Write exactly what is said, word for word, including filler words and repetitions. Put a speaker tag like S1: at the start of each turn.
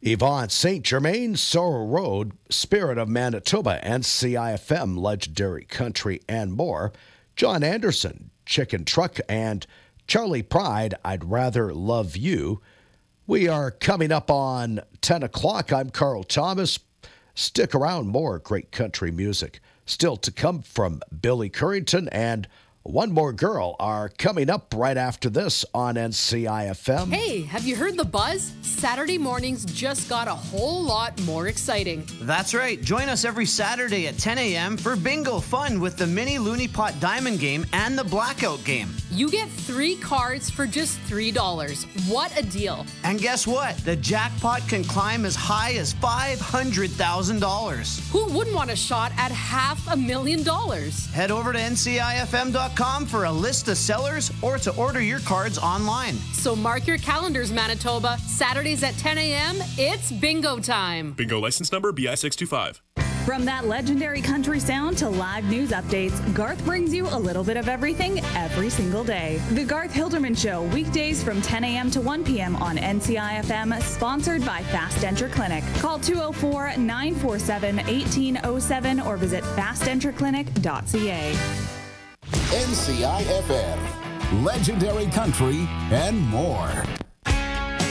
S1: Yvonne, Saint Germain, Sorrow Road, Spirit of Manitoba, N C I F M, Legendary Country, and more. John Anderson, Chicken Truck, and Charlie Pride, I'd Rather Love You. We are coming up on ten o'clock. I'm Carl Thomas. Stick around, more great country music still to come from Billy Currington and One More Girl are coming up right after this on N C I F M.
S2: Hey, have you heard the buzz? Saturday mornings just got a whole lot more exciting.
S3: That's right. Join us every Saturday at ten a.m. for bingo fun with the mini Looney Pot Diamond game and the Blackout game.
S2: You get three cards for just three dollars. What a deal.
S3: And guess what? The jackpot can climb as high as five hundred thousand dollars.
S2: Who wouldn't want a shot at half a million dollars?
S3: Head over to N C I F M dot com for a list of sellers or to order your cards online.
S2: So mark your calendars, Manitoba. Saturdays at ten a.m., it's bingo time.
S4: Bingo license number B I six two five.
S5: From that legendary country sound to live news updates, Garth brings you a little bit of everything every single day. The Garth Hilderman Show, weekdays from ten a.m. to one p.m. on N C I F M, sponsored by Fast Denture Clinic. Call two oh four, nine four seven, one eight oh seven or visit fast denture clinic dot c a.
S6: N C I F M, Legendary Country, and more.